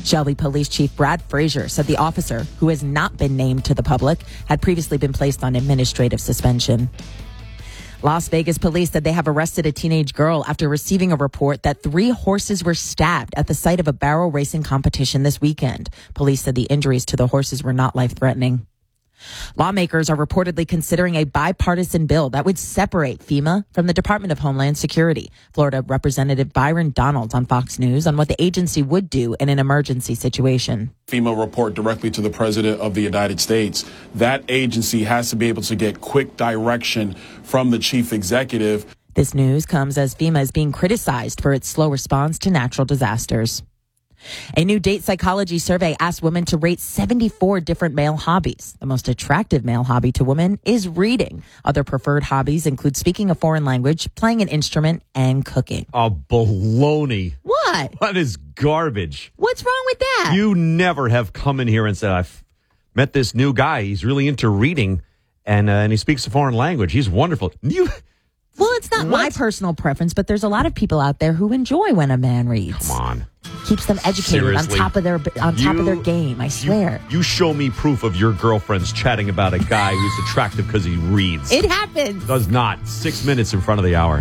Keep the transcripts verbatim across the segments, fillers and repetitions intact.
Shelby Police Chief Brad Frazier said the officer, who has not been named to the public, had previously been placed on administrative suspension. Las Vegas police said they have arrested a teenage girl after receiving a report that three horses were stabbed at the site of a barrel racing competition this weekend. Police said the injuries to the horses were not life-threatening. Lawmakers are reportedly considering a bipartisan bill that would separate FEMA from the Department of Homeland Security. Florida Representative Byron Donalds on Fox News on what the agency would do in an emergency situation. FEMA report directly to the President of the United States. That agency has to be able to get quick direction from the chief executive. This news comes as FEMA is being criticized for its slow response to natural disasters. A new date psychology survey asked women to rate seventy-four different male hobbies. The most attractive male hobby to women is reading. Other preferred hobbies include speaking a foreign language, playing an instrument, and cooking. Oh, baloney. What? That is garbage. What's wrong with that? You never have come in here and said, I've met this new guy. He's really into reading, and, uh, and he speaks a foreign language. He's wonderful. You... Well, it's not what? my personal preference, but there's a lot of people out there who enjoy when a man reads. Come on. Keeps them educated Seriously? on top of their on top you, of their game, I swear. You, you show me proof of your girlfriends chatting about a guy who's attractive because he reads. It happens. Does not. Six minutes in front of the hour.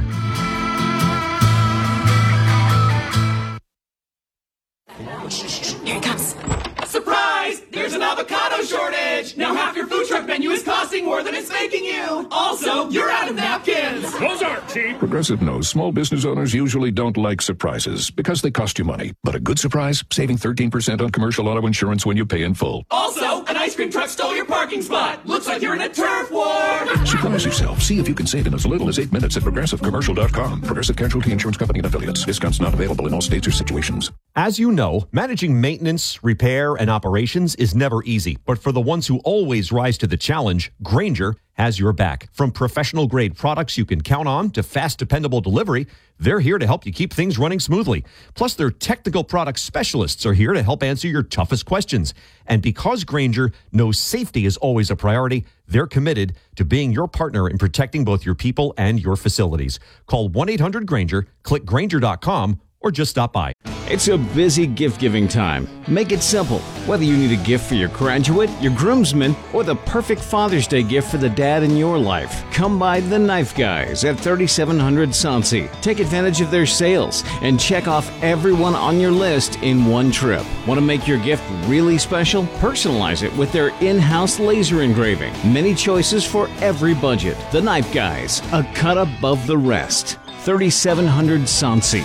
Here he comes. Surprise! There's an avocado shortage! Now half your food truck menu is costing more than it's making you! Also, you're out of napkins! Those aren't cheap! Progressive knows small business owners usually don't like surprises because they cost you money. But a good surprise? Saving thirteen percent on commercial auto insurance when you pay in full. Also, an ice cream truck stole your parking spot! Looks like you're in a turf war! Surprise yourself. See if you can save in as little as eight minutes at progressive commercial dot com. Progressive Casualty Insurance Company and Affiliates. Discounts not available in all states or situations. As you know, managing maintenance, repair, and operations is never easy. But for the ones who always rise to the challenge, Grainger has your back. From professional-grade products you can count on to fast, dependable delivery, they're here to help you keep things running smoothly. Plus, their technical product specialists are here to help answer your toughest questions. And because Grainger knows safety is always a priority, they're committed to being your partner in protecting both your people and your facilities. Call one eight hundred Grainger, click Grainger dot com, or just stop by. It's a busy gift-giving time. Make it simple. Whether you need a gift for your graduate, your groomsman, or the perfect Father's Day gift for the dad in your life, come by the Knife Guys at thirty-seven hundred Sansi. Take advantage of their sales and check off everyone on your list in one trip. Want to make your gift really special? Personalize it with their in-house laser engraving. Many choices for every budget. The Knife Guys, a cut above the rest. thirty-seven hundred Sansi.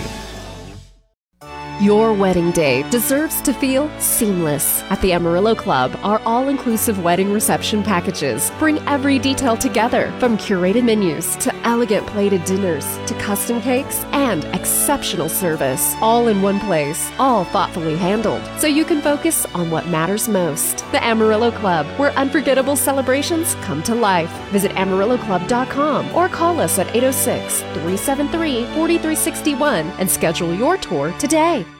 Your wedding day deserves to feel seamless. At the Amarillo Club, our all-inclusive wedding reception packages bring every detail together, from curated menus to elegant plated dinners to custom cakes and exceptional service, all in one place, all thoughtfully handled, so you can focus on what matters most. The Amarillo Club, where unforgettable celebrations come to life. Visit amarillo club dot com or call us at eight oh six, three seven three, four three six one and schedule your tour today.